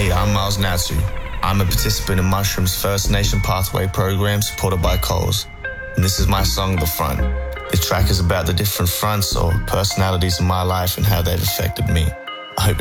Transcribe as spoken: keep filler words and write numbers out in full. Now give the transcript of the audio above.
Hey, I'm Miles Natsu. I'm a participant in Mushroom's First Nation Pathway program supported by Coles. And this is my song, The Front. The track is about the different fronts or personalities in my life and how they've affected me.